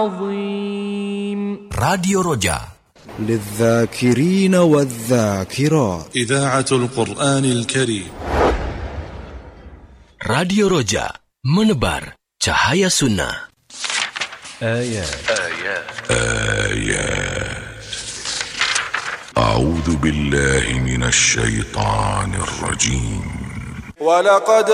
عظيم. راديو رجا للذاكرين والذاكرات. إذاعة القرآن الكريم. راديو رجا menebar cahaya sunnah. آيات أعوذ بالله من الشيطان الرجيم. ولقد